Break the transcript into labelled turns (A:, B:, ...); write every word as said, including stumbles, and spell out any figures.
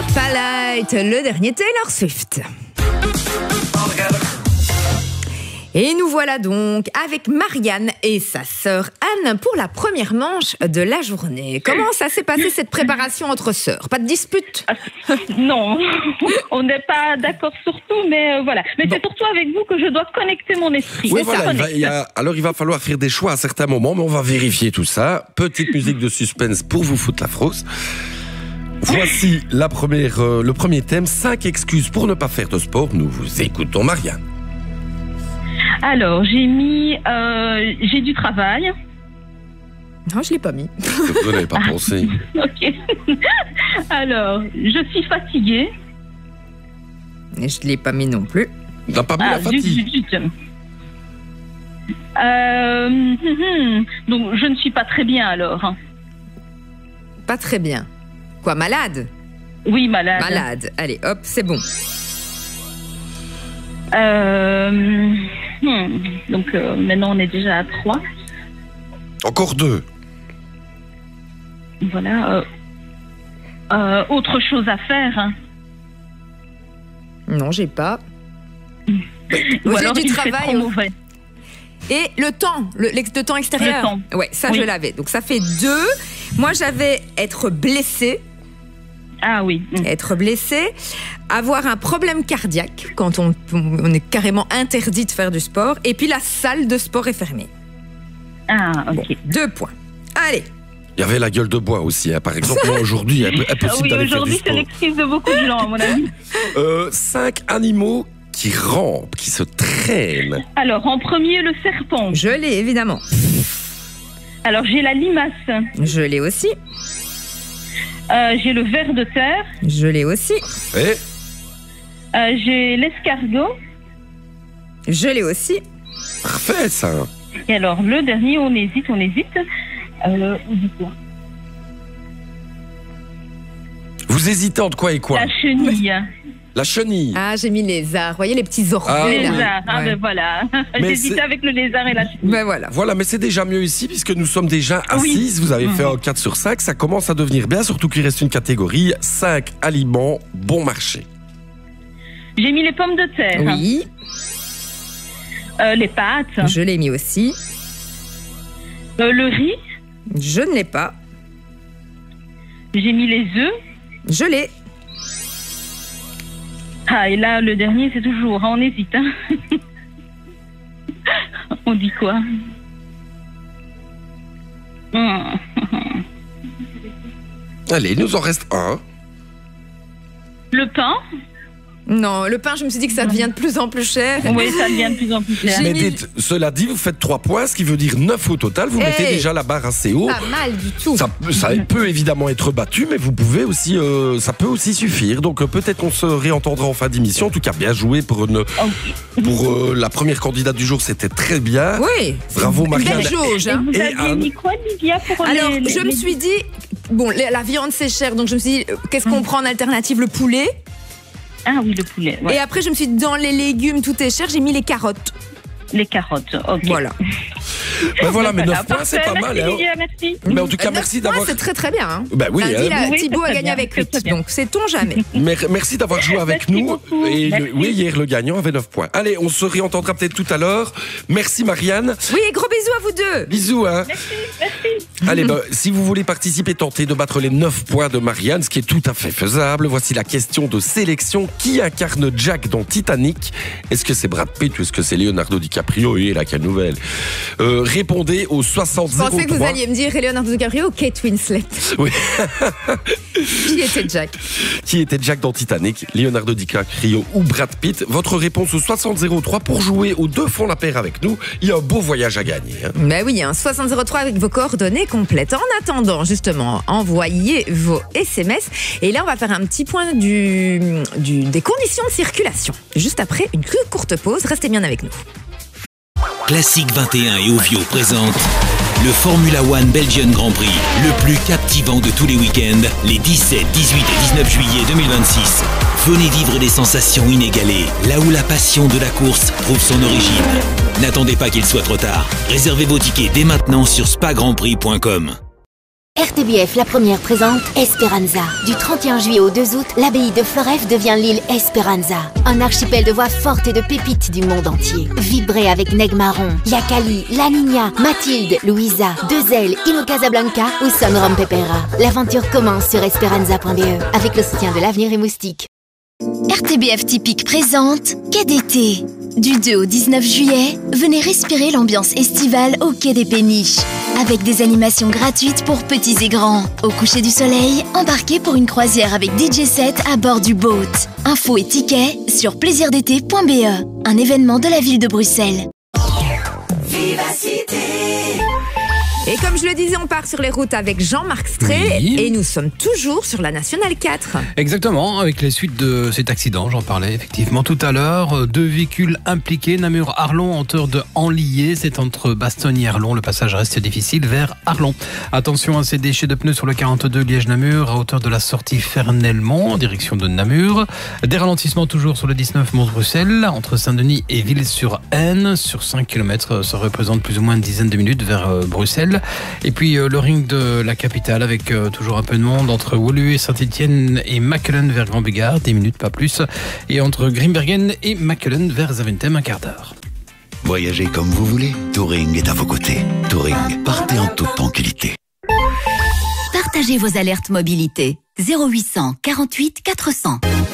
A: Opalite, le dernier Taylor Swift. Et nous voilà donc avec Marianne et sa sœur Anne pour la première manche de la journée. Comment ça s'est passé cette préparation entre sœurs? Pas de dispute?
B: Non, on n'est pas d'accord sur tout, mais euh, voilà. Mais bon. C'est surtout avec vous que je dois connecter mon esprit.
C: Oui, voilà, il va, il y a, alors il va falloir faire des choix à certains moments, mais on va vérifier tout ça. Petite musique de suspense pour vous foutre la frousse. Voici la première, euh, le premier thème, cinq excuses pour ne pas faire de sport. Nous vous écoutons, Marianne.
B: Alors, j'ai mis... Euh, j'ai du travail.
A: Non, je ne l'ai pas mis.
C: Vous n'avez pas ah, pensé.
B: Ok. Alors, je suis fatiguée.
A: Et je ne l'ai pas mis non plus.
C: Tu n'as pas mis ah, la fatigue.
B: Zut, zut, zut. Euh, hum, donc, je ne suis pas très bien, alors.
A: Pas très bien. Quoi, malade?
B: Oui, malade.
A: Malade. Allez, hop, c'est bon.
B: Euh, hmm, donc euh, maintenant on est déjà à trois.
C: Encore deux.
B: Voilà. Euh, euh, autre chose à faire. Hein.
A: Non, j'ai pas.
B: Ou alors
A: du
B: il
A: travail.
B: Fait trop mauvais.
A: Et le temps, le, l'ex de temps extérieur.
B: Le temps.
A: Ouais, ça
B: oui.
A: je l'avais. Donc ça fait deux. Moi j'avais être blessée.
B: Ah oui.
A: Être blessé, avoir un problème cardiaque quand on, on est carrément interdit de faire du sport, et puis la salle de sport est fermée.
B: Ah, ok.
A: Bon, deux points. Allez.
C: Il y avait la gueule de bois aussi, hein. Par exemple, moi aujourd'hui, il est impossible
B: oui,
C: d'aller faire du sport.
B: Aujourd'hui, c'est l'excuse de beaucoup de gens, à mon avis.
C: euh, cinq animaux qui rampent, qui se traînent.
B: Alors, en premier, le serpent.
A: Je l'ai, évidemment.
B: Alors, j'ai la limace.
A: Je l'ai aussi.
B: Euh, j'ai le ver de terre.
A: Je l'ai aussi.
C: Et
B: euh, j'ai l'escargot.
A: Je l'ai aussi.
C: Parfait, ça.
B: Et alors, le dernier, on hésite, on hésite. Euh, on dit quoi?
C: Vous hésitez entre quoi et quoi?
B: La chenille.
C: La chenille.
A: Ah, j'ai mis lézard. Vous voyez les petits orteils.
C: Ah,
B: le
C: oui.
B: lézard, ah,
A: Ouais.
B: ben voilà. J'hésitais avec le lézard et la chenille.
A: Ben voilà.
C: Voilà, mais c'est déjà mieux ici puisque nous sommes déjà à
B: Oui.
C: six. Vous avez
B: Mmh.
C: fait un quatre sur cinq. Ça commence à devenir bien, surtout qu'il reste une catégorie. cinq aliments bon marché.
B: J'ai mis les pommes de terre.
A: Oui.
B: Euh, les pâtes.
A: Je l'ai mis aussi.
B: Euh, le riz.
A: Je ne l'ai pas.
B: J'ai mis les œufs.
A: Je l'ai.
B: Ah, et là, le dernier, c'est toujours, hein, on hésite. Hein. On dit quoi? Mmh.
C: Allez, il nous en reste un.
B: Le pain?
A: Non, le pain, je me suis dit que ça devient de plus en plus cher.
B: Oui, ça devient de plus en plus cher.
A: J'ai
C: Mais
A: mis-
C: dites, cela dit, vous faites trois points, ce qui veut dire neuf au total. Vous
A: Hey.
C: mettez déjà la barre assez haut.
A: Pas mal du tout.
C: Ça, peut- ça peut évidemment être battu, mais vous pouvez aussi, euh, ça peut aussi suffire. Donc euh, peut-être qu'on se réentendra en fin d'émission. En tout cas, bien joué pour, une,
B: Okay.
C: pour euh, la première candidate du jour. C'était très bien.
A: Oui.
C: Bravo,
A: Une
C: Marianne.
A: belle jauge. Hein.
B: Vous
C: Et
B: aviez
C: Anne.
B: mis quoi, Lydia, pour
A: Alors,
B: les, les,
A: je me
B: les-
A: suis dit, bon, la la viande c'est cher, donc je me suis dit, euh, qu'est-ce qu'on prend en alternative? Le poulet.
B: Ah oui, le poulet. Ouais.
A: Et après, je me suis dit, dans les légumes, tout est cher, j'ai mis les carottes.
B: Les carottes, ok.
A: Voilà.
C: Ben voilà, mais
B: Voilà,
C: neuf points, c'est
B: parfait.
C: pas mal.
B: Merci,
C: hein.
B: Lydia, merci.
C: Mais en tout cas,
A: Euh,
C: merci
A: neuf points,
C: d'avoir.
A: c'est très très bien. Hein.
C: Ben oui,
A: Lundi,
C: hein.
A: là,
B: Oui,
A: Thibaut
B: c'est
A: a
B: très
A: gagné
B: bien,
A: avec
B: c'est
A: huit,
B: très bien.
A: donc sait-on jamais.
C: Mer- Merci d'avoir joué avec
B: Merci
C: nous.
B: beaucoup.
C: Et le-
B: Merci.
C: oui, hier, le gagnant avait neuf points. Allez, on se réentendra peut-être tout à l'heure. Merci, Marianne.
A: Oui, et gros bisous à vous deux.
C: Bisous, hein.
B: Merci.
C: Allez, ben, si vous voulez participer, tentez de battre les neuf points de Marianne, ce qui est tout à fait faisable. Voici la question de sélection. Qui incarne Jack dans Titanic? Est-ce que c'est Brad Pitt ou est-ce que c'est Leonardo DiCaprio? Et la quelle nouvelle. Euh, répondez au soixante
A: Je
C: zéro
A: pensais que vous
C: trois.
A: alliez me dire Leonardo DiCaprio ou Kate Winslet.
C: Oui.
A: Qui était Jack?
C: Qui était Jack dans Titanic? Leonardo DiCaprio ou Brad Pitt? Votre réponse au soixante zéro trois pour jouer aux deux fonds la paire avec nous. Il y a un beau voyage à gagner. Hein.
A: Ben oui, un soixante zéro trois avec vos coordonnées complètes. En attendant, justement, envoyez vos S M S. Et là, on va faire un petit point du, du, des conditions de circulation. Juste après une courte pause, restez bien avec nous.
D: Classique vingt et un et Ovio présente le Formula One Belgian Grand Prix, le plus captivant de tous les week-ends, les dix-sept, dix-huit et dix-neuf juillet deux mille vingt-six. Venez vivre des sensations inégalées, là où la passion de la course trouve son origine. N'attendez pas qu'il soit trop tard. Réservez vos tickets dès maintenant sur spa grand prix point com.
E: R T B F, la première, présente Esperanza. Du trente et un juillet au deux août, l'abbaye de Floreffe devient l'île Esperanza. Un archipel de voix fortes et de pépites du monde entier. Vibrez avec Neg Marron, Yakali, La Niña, Mathilde, Louisa, Deux Ailes, Ino Casablanca ou Son Rom Pepera. L'aventure commence sur esperanza point b e avec le soutien de l'Avenir et Moustique.
F: R T B F Typique présente Quai d'été. Du deux au dix-neuf juillet, venez respirer l'ambiance estivale au Quai des Péniches. Avec des animations gratuites pour petits et grands. Au coucher du soleil, embarquez pour une croisière avec D J set à bord du boat. Infos et tickets sur plaisir d'été point b e. Un événement de la ville de Bruxelles.
A: Vivacité. Et comme je le disais, on part sur les routes avec Jean-Marc Stré
G: Oui.
A: et nous sommes toujours sur la Nationale quatre.
G: Exactement, avec les suites de cet accident, j'en parlais effectivement tout à l'heure. Deux véhicules impliqués, Namur-Arlon en hauteur de Anlier, c'est entre Bastogne et Arlon, le passage reste difficile vers Arlon. Attention à ces déchets de pneus sur le quarante-deux Liège-Namur à hauteur de la sortie Fernelmont en direction de Namur. Des ralentissements toujours sur le dix-neuf Mons-Bruxelles entre Saint-Denis et Ville-sur-Aisne. Sur cinq kilomètres, ça représente plus ou moins une dizaine de minutes vers euh, Bruxelles. Et puis euh, le ring de la capitale avec euh, toujours un peu de monde entre Woluwe et Saint-Etienne et Machelen vers Grand-Bigard, dix minutes pas plus. Et entre Grimbergen et Machelen vers Zaventem, un quart d'heure.
H: Voyagez comme vous voulez, Touring est à vos côtés. Touring, partez en toute tranquillité.
F: Partagez vos alertes mobilité. zéro huit cents quarante-huit quatre cents.